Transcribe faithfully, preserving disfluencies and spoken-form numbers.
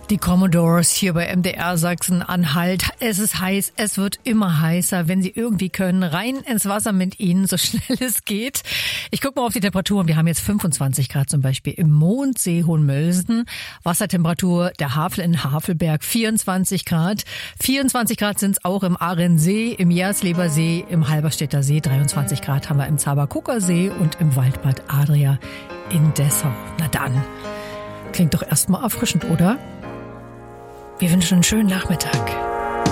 Die Commodores hier bei M D R Sachsen-Anhalt. Es ist heiß, es wird immer heißer. Wenn Sie irgendwie können, rein ins Wasser mit Ihnen, so schnell es geht. Ich gucke mal auf die Temperaturen. Wir haben jetzt fünfundzwanzig Grad zum Beispiel im Mondsee Hohenmölsen. Wassertemperatur der Havel in Havelberg vierundzwanzig Grad. vierundzwanzig Grad sind es auch im Ahrensee, im Jersleber See, im Halberstädter See. dreiundzwanzig Grad haben wir im Zaberkucker See und im Waldbad Adria in Dessau. Na dann, klingt doch erstmal erfrischend, oder? Wir wünschen einen schönen Nachmittag.